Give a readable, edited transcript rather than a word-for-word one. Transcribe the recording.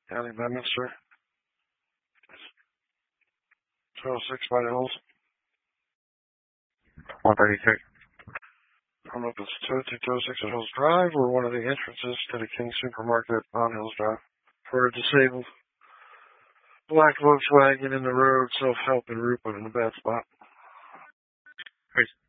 County Bedminster. 206 by the Hills. 133. I don't know if it's 202-206 at Hills Drive or one of the entrances to the King Supermarket on Hills Drive. For a disabled black Volkswagen in the road, self-help in route, but in a bad spot.